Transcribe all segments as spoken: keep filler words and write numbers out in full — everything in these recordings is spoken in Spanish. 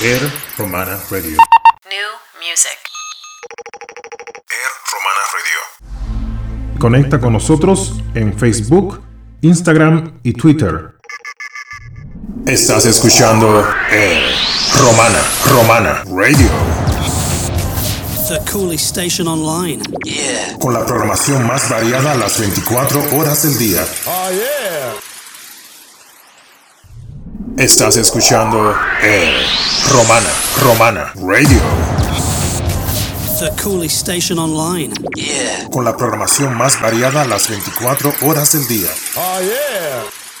Air Romana Radio. New music. Air Romana Radio. Conecta con nosotros en Facebook, Instagram y Twitter. Estás escuchando Air Romana, Romana Radio. The coolest station online. Yeah. Con la programación más variada a las veinticuatro horas del día. Oh, yeah. Estás escuchando Air Romana, Romana Radio. The coolest station online. Yeah. Con la programación más variada a las veinticuatro horas del día. Oh, yeah.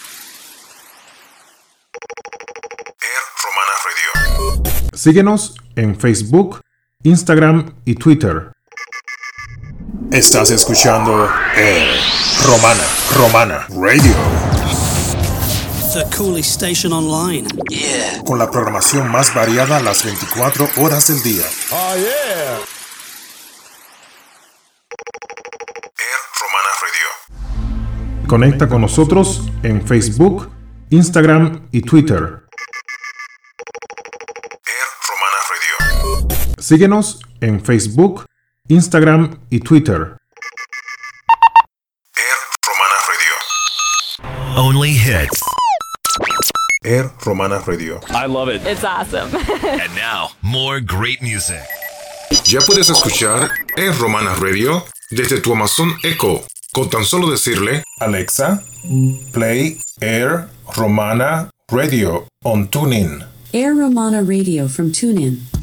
Air Romana Radio. Síguenos en Facebook, Instagram y Twitter. Estás escuchando Air Romana, Romana Radio. The coolest station online. Yeah. Con la programación más variada a las veinticuatro horas del día. Oh, yeah. Air Romana Radio. Conecta con nosotros en Facebook, Instagram y Twitter. Air Romana Radio. Síguenos en Facebook, Instagram y Twitter. Air Romana Radio. Only hits. Air Romana Radio. I love it. It's awesome. And now, more great music. Ya puedes escuchar Air Romana Radio desde tu Amazon Echo con tan solo decirle: Alexa, play Air Romana Radio on TuneIn. Air Romana Radio from TuneIn.